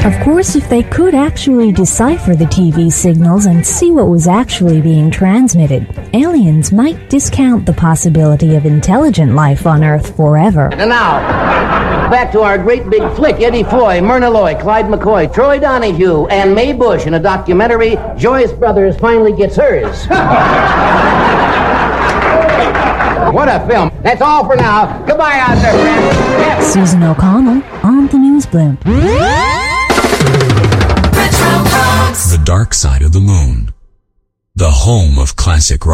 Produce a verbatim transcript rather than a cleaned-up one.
Of course, if they could actually decipher the T V signals and see what was actually being transmitted, aliens might discount the possibility of intelligent life on Earth forever. And now, back to our great big flick. Eddie Foy, Myrna Loy, Clyde McCoy, Troy Donahue, and Mae Bush in a documentary, Joyce Brothers Finally Gets Hers. What a film. That's all for now. Goodbye out there, friends. Yes. Susan O'Connell on the News Blimp. The Dark Side of the Moon. The home of classic rock.